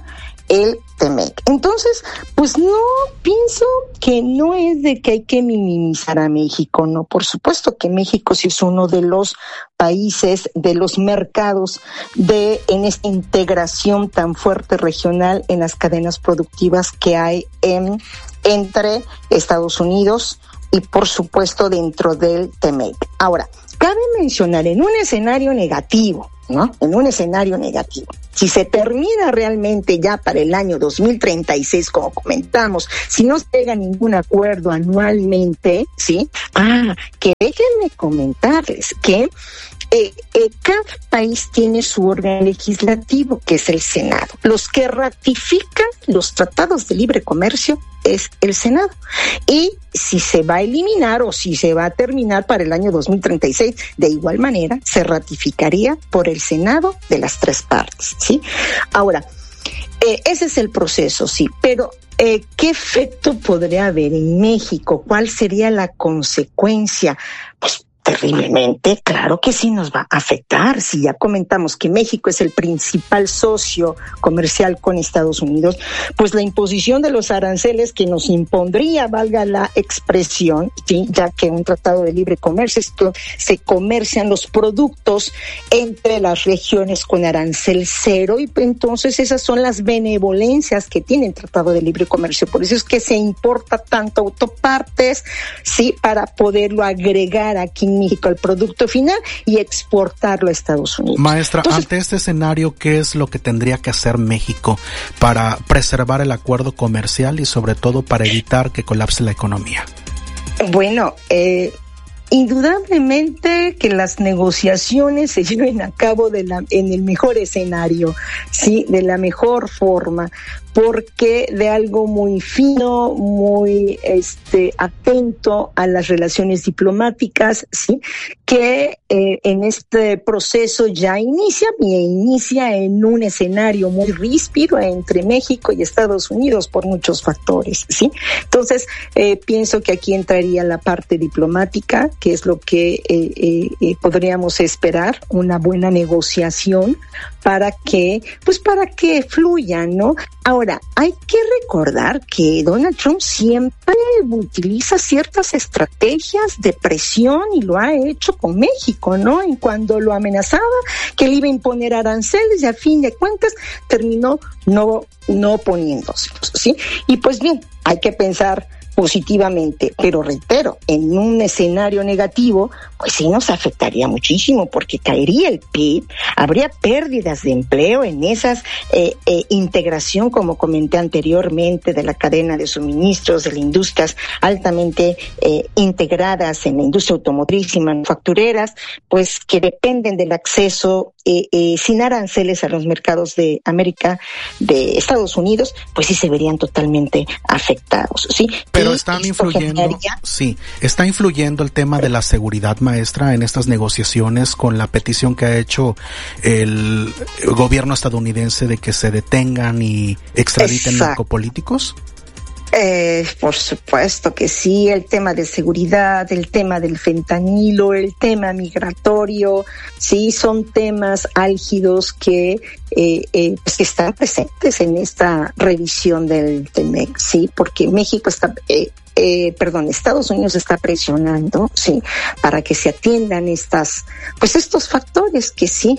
el TEMEC. Entonces, pues no, pienso que no es de que hay que minimizar a México, no, por supuesto que México sí es uno de los países, de los mercados en esta integración tan fuerte regional en las cadenas productivas que hay entre Estados Unidos y por supuesto dentro del TEMEC. Ahora, cabe mencionar en un escenario negativo, ¿no? En un escenario negativo. Si se termina realmente ya para el año 2036, como comentamos, si no se llega a ningún acuerdo anualmente, ¿sí? Que déjenme comentarles que cada país tiene su órgano legislativo, que es el Senado. Los que ratifican los tratados de libre comercio es el Senado. Y si se va a eliminar o si se va a terminar para el año 2036, de igual manera se ratificaría por el Senado de las tres partes, ¿sí? Ahora, ese es el proceso, sí, pero ¿qué efecto podría haber en México? ¿Cuál sería la consecuencia? Pues terriblemente, claro que sí nos va a afectar. Si ya comentamos que México es el principal socio comercial con Estados Unidos, pues la imposición de los aranceles que nos impondría, valga la expresión, ¿sí? Ya que un tratado de libre comercio, se comercian los productos entre las regiones con arancel cero, y entonces esas son las benevolencias que tiene el tratado de libre comercio. Por eso es que se importa tanto autopartes, sí, para poderlo agregar aquí en México al producto final y exportarlo a Estados Unidos. Maestra, entonces, ante este escenario, ¿qué es lo que tendría que hacer México para preservar el acuerdo comercial y sobre todo para evitar que colapse la economía? Bueno, indudablemente que las negociaciones se lleven a cabo en el mejor escenario, sí, de la mejor forma, porque de algo muy fino, muy atento a las relaciones diplomáticas, sí, que en este proceso ya inicia en un escenario muy ríspido entre México y Estados Unidos por muchos factores, sí. Entonces, pienso que aquí entraría la parte diplomática, que es lo que podríamos esperar, una buena negociación para que fluya, ¿no? Ahora, hay que recordar que Donald Trump siempre utiliza ciertas estrategias de presión y lo ha hecho con México, ¿no? En cuando lo amenazaba que le iba a imponer aranceles y a fin de cuentas terminó no poniéndose, ¿sí? Y pues bien, hay que pensar positivamente, pero reitero, en un escenario negativo, pues sí nos afectaría muchísimo porque caería el PIB, habría pérdidas de empleo en esas integración, como comenté anteriormente, de la cadena de suministros, de las industrias altamente integradas en la industria automotriz y manufactureras, pues que dependen del acceso sin aranceles a los mercados de América, de Estados Unidos, pues sí se verían totalmente afectados, ¿sí? Pero está influyendo el tema de la seguridad, maestra, en estas negociaciones con la petición que ha hecho el gobierno estadounidense de que se detengan y extraditen narcopolíticos. Por supuesto que sí, el tema de seguridad, el tema del fentanilo, el tema migratorio, sí, son temas álgidos que pues que están presentes en esta revisión del TEMEC, sí, porque México está Estados Unidos está presionando, sí, para que se atiendan estos factores que sí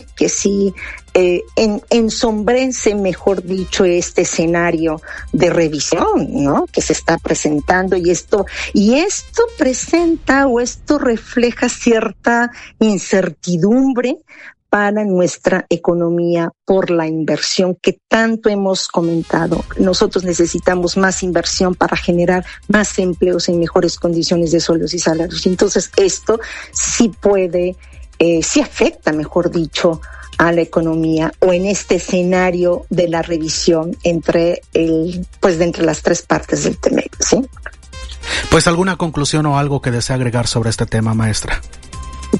ensombrense, mejor dicho, este escenario de revisión, ¿no? Que se está presentando y esto presenta o esto refleja cierta incertidumbre para nuestra economía por la inversión que tanto hemos comentado. Nosotros necesitamos más inversión para generar más empleos en mejores condiciones de sueldos y salarios. Entonces, esto sí sí afecta, mejor dicho, a la economía, o en este escenario de la revisión entre las tres partes del TEMEC, ¿sí? Pues, ¿alguna conclusión o algo que desea agregar sobre este tema, maestra?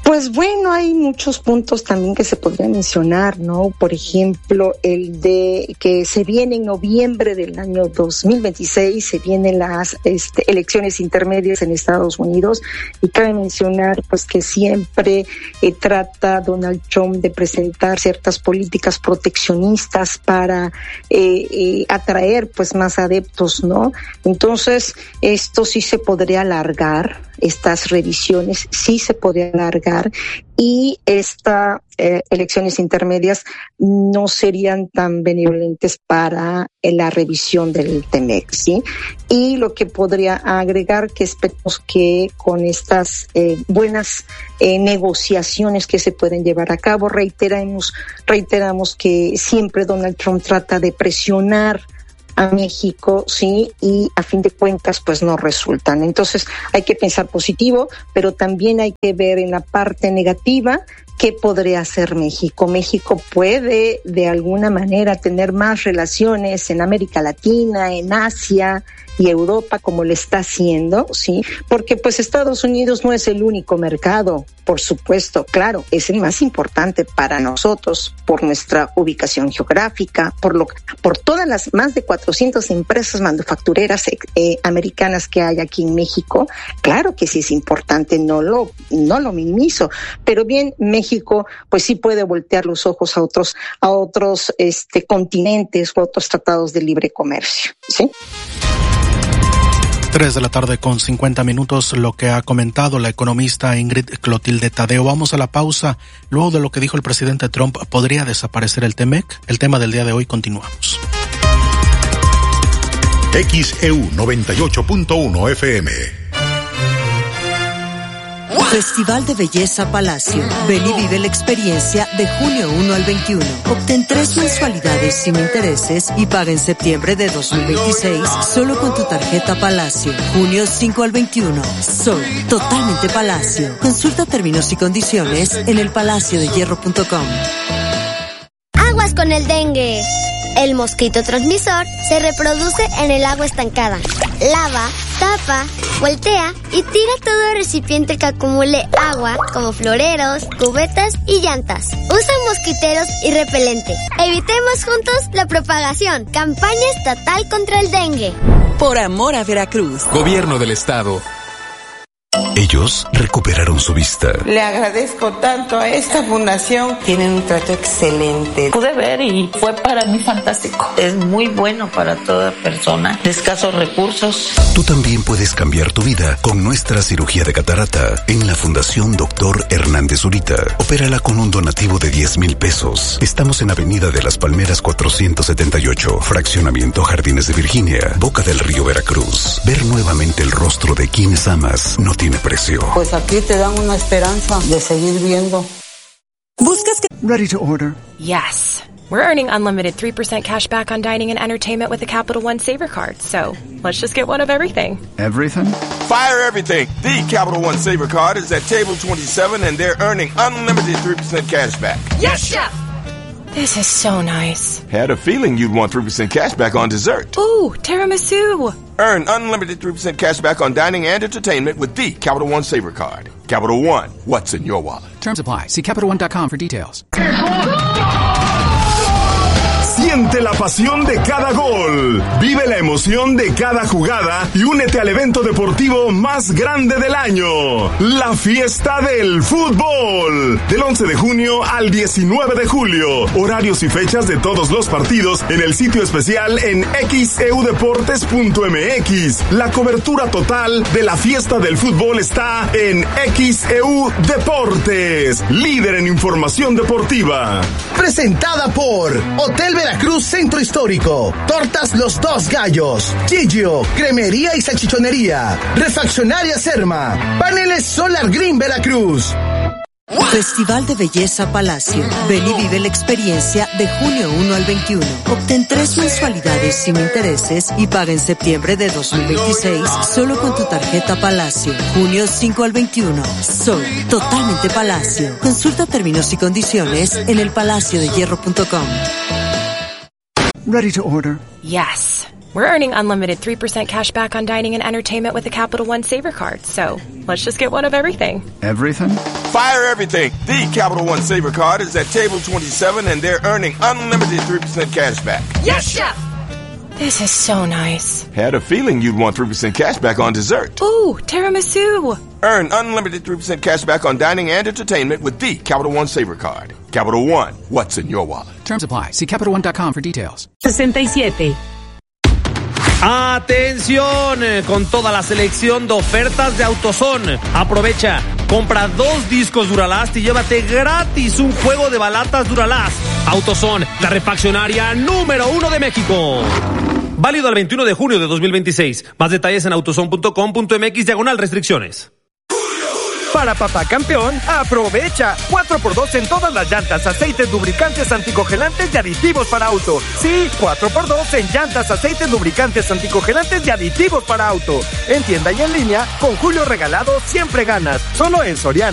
Pues bueno, hay muchos puntos también que se podrían mencionar, ¿no? Por ejemplo, el de que se viene en noviembre del año 2026, se vienen las elecciones intermedias en Estados Unidos, y cabe mencionar pues que siempre trata Donald Trump de presentar ciertas políticas proteccionistas para atraer pues más adeptos, ¿no? Entonces, esto sí se podría alargar, estas revisiones sí se podría alargar, y estas elecciones intermedias no serían tan benevolentes para la revisión del TEMEC, ¿sí? Y lo que podría agregar, que esperemos que con estas buenas negociaciones que se pueden llevar a cabo, reiteramos que siempre Donald Trump trata de presionar a México, sí, y a fin de cuentas pues no resultan. Entonces hay que pensar positivo, pero también hay que ver en la parte negativa qué podría hacer México. México puede de alguna manera tener más relaciones en América Latina, en Asia y Europa, como le está haciendo, sí, porque pues Estados Unidos no es el único mercado, por supuesto, claro, es el más importante para nosotros por nuestra ubicación geográfica, por todas las más de 400 empresas manufactureras americanas que hay aquí en México. Claro que sí es importante, no lo minimizo, pero bien, México pues sí puede voltear los ojos a otros continentes o a otros tratados de libre comercio, ¿sí? 3:50 p.m, lo que ha comentado la economista Ingrid Clotilde Tadeo. Vamos a la pausa. Luego de lo que dijo el presidente Trump, ¿podría desaparecer el TEMEC? El tema del día de hoy, continuamos. XEU 98.1 FM. Festival de Belleza Palacio. Ven y vive la experiencia de junio 1 al 21. Obtén 3 mensualidades sin intereses y paga en septiembre de 2026 solo con tu tarjeta Palacio. Junio 5 al 21. Soy totalmente Palacio. Consulta términos y condiciones en elpalaciodehierro.com. Aguas con el dengue. El mosquito transmisor se reproduce en el agua estancada. Lava, tapa, voltea y tira todo recipiente que acumule agua, como floreros, cubetas y llantas. Usa mosquiteros y repelente. Evitemos juntos la propagación. Campaña estatal contra el dengue. Por amor a Veracruz. Gobierno del Estado. Ellos recuperaron su vista. Le agradezco tanto a esta fundación. Tienen un trato excelente. Pude ver y fue para mí fantástico. Es muy bueno para toda persona de escasos recursos. Tú también puedes cambiar tu vida con nuestra cirugía de catarata en la Fundación Dr. Hernández Zurita. Opérala con un donativo de 10,000 pesos. Estamos en Avenida de las Palmeras 478, Fraccionamiento Jardines de Virginia, Boca del Río, Veracruz. Ver nuevamente el rostro de quienes amas no tiene precio. Pues aquí te dan una esperanza de seguir viendo. ¿Buscas que... Ready to order? Yes. We're earning unlimited 3% cash back on dining and entertainment with the Capital One Saver Card. So let's just get one of everything. Everything? Fire everything. The Capital One Saver Card is at table 27 and they're earning unlimited 3% cash back. Yes, Chef! This is so nice. Had a feeling you'd want 3% cash back on dessert. Ooh, tiramisu. Earn unlimited 3% cash back on dining and entertainment with the Capital One Saver Card. Capital One, what's in your wallet? Terms apply. See CapitalOne.com for details. Siente la pasión de cada gol, vive la emoción de cada jugada y únete al evento deportivo más grande del año, la Fiesta del Fútbol. Del 11 de junio al 19 de julio. Horarios y fechas de todos los partidos en el sitio especial en xeudeportes.mx. La cobertura total de la Fiesta del Fútbol está en XEU Deportes, líder en información deportiva. Presentada por Hotel Veracruz Centro Histórico, Tortas Los Dos Gallos, Gigio, Cremería y Salchichonería, Refaccionaria Serma, Paneles Solar Green Veracruz. Festival de Belleza Palacio. Ven y vive la experiencia de junio 1 al 21. Obtén 3 mensualidades sin intereses y paga en septiembre de 2026 solo con tu tarjeta Palacio. Junio 5 al 21. Soy totalmente Palacio. Consulta términos y condiciones en elpalaciodehierro.com. Ready to order? Yes. We're earning unlimited 3% cash back on dining and entertainment with the Capital One Saver Card. So let's just get one of everything. Everything? Fire everything. The Capital One Saver Card is at table 27 and they're earning unlimited 3% cash back. Yes, Chef! This is so nice. Had a feeling you'd want 3% cash back on dessert. Ooh, tiramisu. Earn unlimited 3% cash back on dining and entertainment with the Capital One Saver Card. Capital One, what's in your wallet? Terms apply. See CapitalOne.com for details. 67. Atención con toda la selección de ofertas de AutoZone. Aprovecha, compra 2 discos Duralast y llévate gratis un juego de balatas Duralast. AutoZone, la refaccionaria número 1 de México. Válido al 21 de junio de 2026. Más detalles en autozone.com.mx/restricciones. Para papá campeón, aprovecha 4x2 en todas las llantas, aceites, lubricantes, anticongelantes y aditivos para auto. Sí, 4x2 en llantas, aceites, lubricantes, anticongelantes y aditivos para auto. En tienda y en línea, con Julio Regalado siempre ganas. Solo en Soriana.